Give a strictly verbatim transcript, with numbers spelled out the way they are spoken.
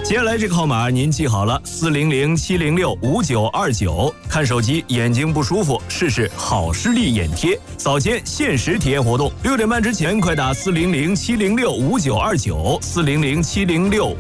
接下来这个号码您记好了，四零零七零六五九二九。看手机眼睛不舒服，试试好视力眼贴，早间限时体验活动，六点半之前快打四零零七零六五九二九，四零零七零六